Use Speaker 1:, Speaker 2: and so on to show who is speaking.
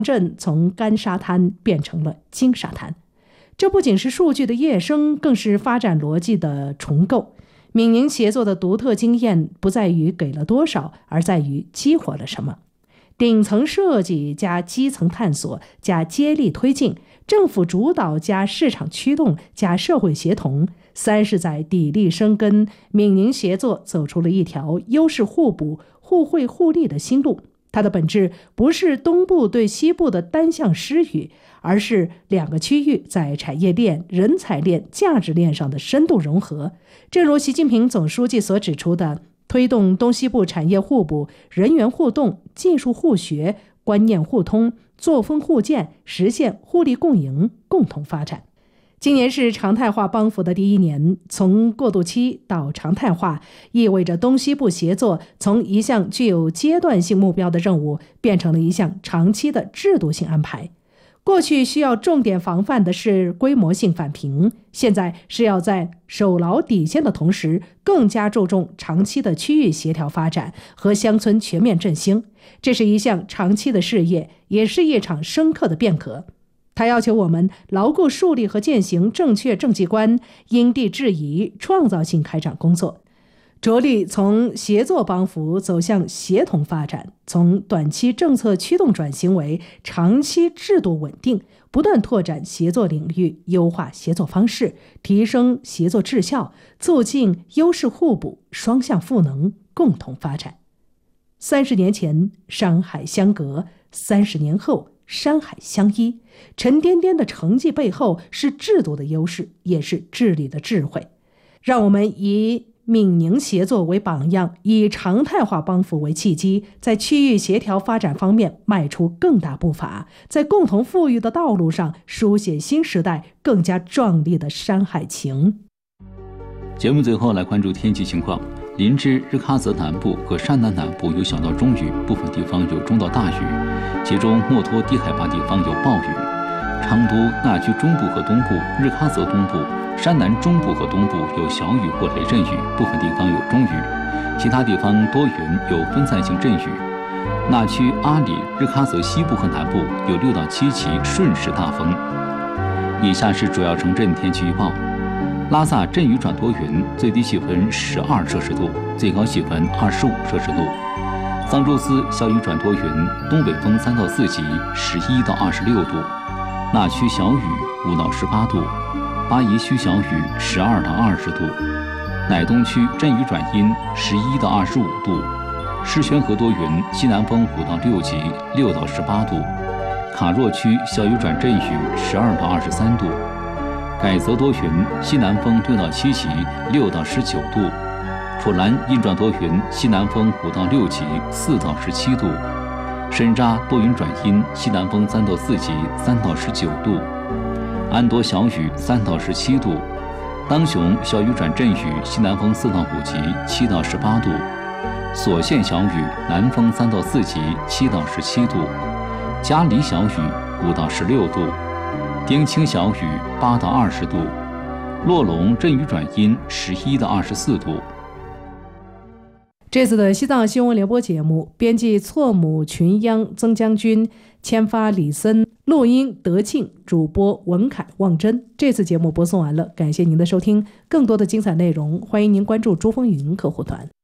Speaker 1: 镇从干沙滩变成了金沙滩。这不仅是数据的跃升，更是发展逻辑的重构。闽宁协作的独特经验不在于给了多少，而在于激活了什么。顶层设计加基层探索加接力推进，政府主导加市场驱动加社会协同，30载砥砺生根，闽宁协作走出了一条优势互补、互惠互利的新路。它的本质不是东部对西部的单向施予，而是两个区域在产业链、人才链、价值链上的深度融合。正如习近平总书记所指出的，推动东西部产业互补、人员互动、技术互学、观念互通、作风互鉴，实现互利共赢、共同发展。今年是常态化帮扶的第1年，从过渡期到常态化，意味着东西部协作从一项具有阶段性目标的任务，变成了一项长期的制度性安排。过去需要重点防范的是规模性返贫，现在是要在守牢底线的同时，更加注重长期的区域协调发展和乡村全面振兴。这是一项长期的事业，也是一场深刻的变革。它要求我们牢固树立和践行正确政绩观，因地制宜、创造性开展工作，着力从协作帮扶走向协同发展，从短期政策驱动转型为长期制度稳定，不断拓展协作领域，优化协作方式，提升协作质效，促进优势互补、双向赋能、共同发展。30年前山海相隔，30年后山海相依，沉甸甸的成绩背后是制度的优势，也是治理的智慧。让我们以闽宁协作为榜样，以常态化帮扶为契机，在区域协调发展方面迈出更大步伐，在共同富裕的道路上书写新时代更加壮丽的山海情。
Speaker 2: 节目最后来关注天气情况。林芝、日喀则南部和山南南部有小到中雨，部分地方有中到大雨，其中墨脱低海拔地方有暴雨。昌都、那曲中部和东部、日喀则东部、山南中部和东部有小雨或雷阵雨，部分地方有中雨，其他地方多云，有分散性阵雨。那曲、阿里、日喀则西部和南部有6到7级瞬时大风。以下是主要城镇天气预报。拉萨阵雨转多云，最低气温12摄氏度，最高气温25摄氏度。桑珠斯小雨转多云，东北风3到4级，11到26度。那曲小雨5到18度，巴宜区小雨12到20度。乃东区阵雨转阴11到25度。狮泉河多云，西南风5到6级，6到18度。卡若区小雨转阵雨12到23度。改则多云，西南风6到7级，6到19度。普兰阴转多云，西南风5到6级，4到17度。申扎多云转阴，西南风3到4级，3到19度。安多小雨3到17度。当雄小雨转阵雨，西南风4到5级，7到18度。所县小雨，南风3到4级，7到17度。嘉黎小雨5到16度。丁青小雨8到20度，洛龙阵雨转阴11到24度。
Speaker 1: 这次的西藏新闻联播节目，编辑错母群央曾将军，签发李森，录音德庆，主播文凯、望真。这次节目播送完了，感谢您的收听。更多的精彩内容，欢迎您关注珠峰语音客户端。